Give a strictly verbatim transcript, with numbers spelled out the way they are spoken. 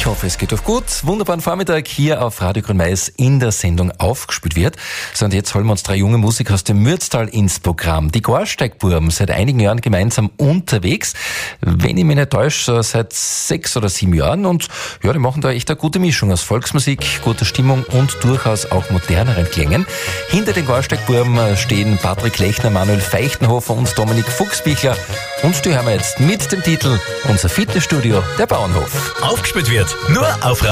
Ich hoffe, es geht euch gut. Wunderbaren Vormittag hier auf Radio Grün-Mais in der Sendung Aufgespielt wird. So, und jetzt holen wir uns drei junge Musiker aus dem Mürztal ins Programm. Die Gorsteigburm, seit einigen Jahren gemeinsam unterwegs. Wenn ich mich nicht täusche, seit sechs oder sieben Jahren. Und ja, die machen da echt eine gute Mischung aus Volksmusik, guter Stimmung und durchaus auch moderneren Klängen. Hinter den Gorsteigburm stehen Patrick Lechner, Manuel Feichtenhofer und Dominik Fuchsbichler. Und die hören wir jetzt mit dem Titel Unser Fitnessstudio, der Bauernhof. Aufgespielt wird nur auf